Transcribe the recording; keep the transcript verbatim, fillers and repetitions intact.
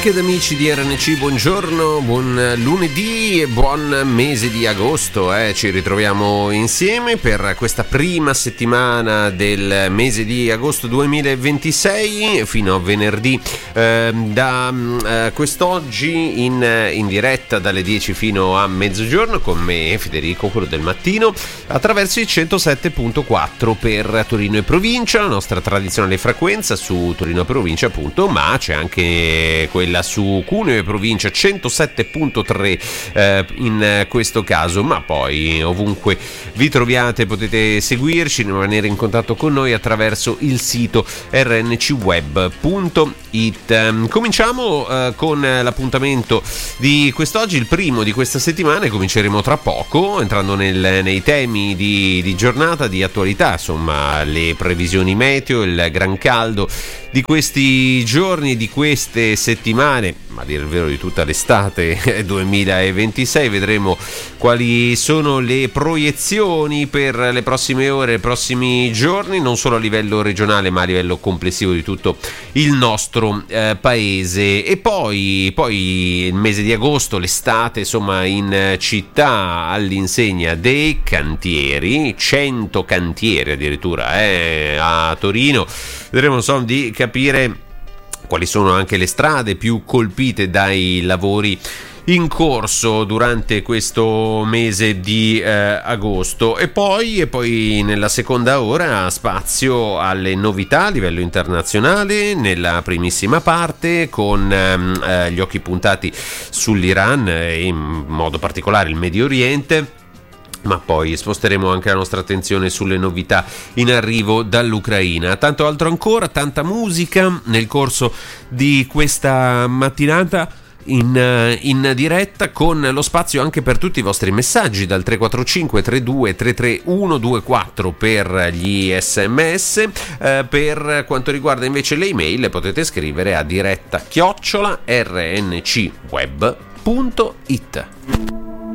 Amiche ed amici di R N C, buongiorno, buon lunedì e buon mese di agosto. Eh. Ci ritroviamo insieme per questa prima settimana del mese di agosto duemilaventisei fino a venerdì. Eh, da eh, quest'oggi in, in diretta dalle dieci fino a mezzogiorno con me, Federico, quello del mattino, attraverso i centosette virgola quattro per Torino e provincia, la nostra tradizionale frequenza su Torino e provincia, appunto, ma c'è anche quella su Cuneo e provincia centosette virgola tre eh, in questo caso, ma poi ovunque vi troviate potete seguirci, rimanere in contatto con noi attraverso il sito erre enne ci web punto it. Cominciamo eh, con l'appuntamento di quest'oggi, il primo di questa settimana, e cominceremo tra poco entrando nel, nei temi di, di giornata, di attualità, insomma le previsioni meteo, il gran caldo di questi giorni, di queste settimane, ma a dire il vero di tutta l'estate duemilaventisei. Vedremo quali sono le proiezioni per le prossime ore, i prossimi giorni, non solo a livello regionale ma a livello complessivo di tutto il nostro eh, paese. E poi, poi il mese di agosto, l'estate, insomma, in città all'insegna dei cantieri, cento cantieri addirittura eh, a Torino. Vedremo, insomma, di capire quali sono anche le strade più colpite dai lavori in corso durante questo mese di eh, agosto. E poi, e poi nella seconda ora spazio alle novità a livello internazionale, nella primissima parte con eh, gli occhi puntati sull'Iran e in modo particolare il Medio Oriente. Ma poi sposteremo anche la nostra attenzione sulle novità in arrivo dall'Ucraina. Tanto altro ancora, tanta musica nel corso di questa mattinata in, in diretta, con lo spazio anche per tutti i vostri messaggi dal tre quattro cinque tre due tre tre uno due quattro per gli sms. Eh, per quanto riguarda invece le email, potete scrivere a diretta chiocciola erre enne ci web punto it.